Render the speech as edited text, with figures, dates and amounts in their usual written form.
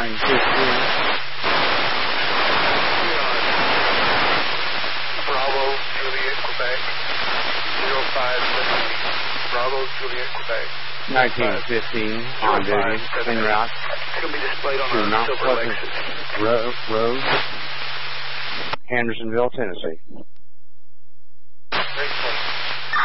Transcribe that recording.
Bravo, Juliet, Quebec. 0570. Bravo, Juliet, Quebec. 1915 on duty, en route. It's going to be displayed on to a Mount silver Pleasant Lexus. Road, Hendersonville, Tennessee.